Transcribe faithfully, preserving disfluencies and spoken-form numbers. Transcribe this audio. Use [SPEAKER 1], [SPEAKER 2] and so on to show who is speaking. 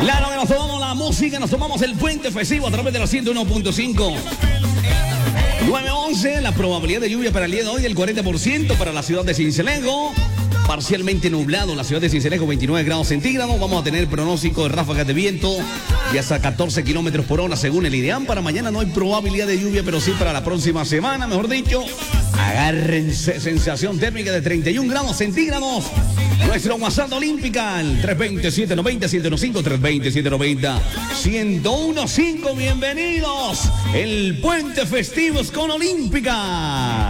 [SPEAKER 1] Claro que nos tomamos la música, nos tomamos el puente festivo a través de la ciento uno punto cinco. nueve once, la probabilidad de lluvia para el día de hoy, el cuarenta por ciento para la ciudad de Sincelejo. Parcialmente nublado la ciudad de Sincelejo, veintinueve grados centígrados. Vamos a tener pronóstico de ráfagas de viento de hasta catorce kilómetros por hora según el IDEAM. Para mañana no hay probabilidad de lluvia, pero sí para la próxima semana, mejor dicho. Agárrense, sensación térmica de treinta y un grados centígrados. Nuestro WhatsApp Olímpica, el tres dos cero, siete nueve cero, uno cero cinco, tres dos cero, siete nueve cero, uno cero cinco. Bienvenidos. El puente festivo es con Olímpica.